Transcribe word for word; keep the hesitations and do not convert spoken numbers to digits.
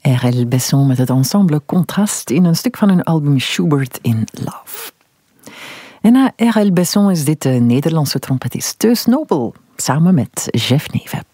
R L Besson met het ensemble Contrast in een stuk van hun album Schubert in Love. En na R L Besson is dit de Nederlandse trompetist Teus Nobel, samen met Jeff Neven.